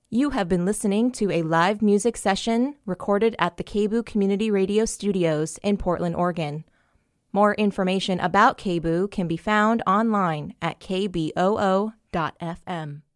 You have been listening to a live music session recorded at the KBOO Community Radio Studios in Portland, Oregon. More information about KBOO can be found online at kboo.fm.